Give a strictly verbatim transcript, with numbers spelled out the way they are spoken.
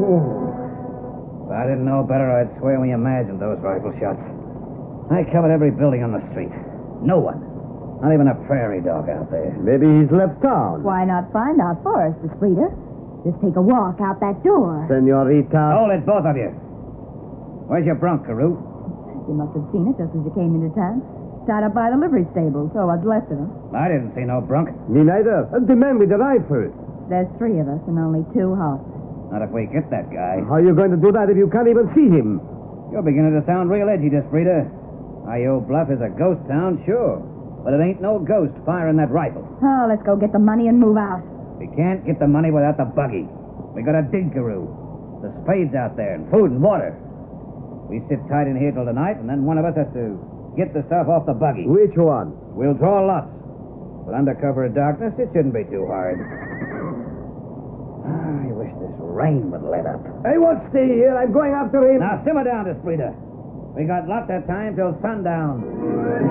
If I didn't know better, I'd swear we imagined those rifle shots. I covered every building on the street. No one. Not even a prairie dog out there. Maybe he's left town. Why not find out for us, Frida? Just take a walk out that door. Senorita. Hold it, both of you. Where's your bronc, Carew? You must have seen it just as you came into town. Tied up by the livery stable, so I was left of them. I didn't see no bronc. Me neither. Uh, the man with the rifle. There's three of us and only two horses. Not if we get that guy. How are you going to do that if you can't even see him? You're beginning to sound real edgy, Desprita. Io Bluff is a ghost town, sure. But it ain't no ghost firing that rifle. Oh, let's go get the money and move out. We can't get the money without the buggy. We gotta dig, Carew. The spades out there and food and water. We sit tight in here till tonight, and then one of us has to get the stuff off the buggy. Which one? We'll draw lots. But under cover of darkness, it shouldn't be too hard. I wish this rain would let up. I won't stay here. I'm going after him. Now, simmer down, Desprita. We got lots of time till sundown.